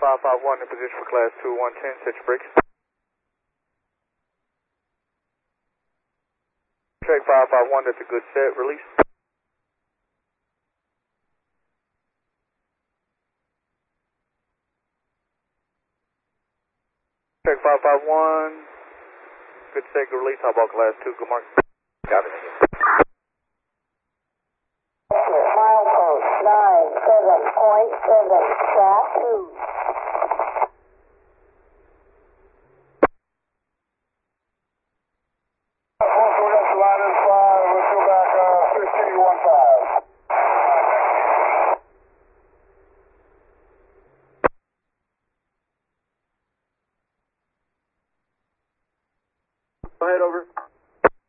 551 in position for class 2110, set your brakes. Track 551, that's a good set, release. Track 551, good set, good release, how about class 2, good mark. Got it. Milepost 9, 7.7, track 2.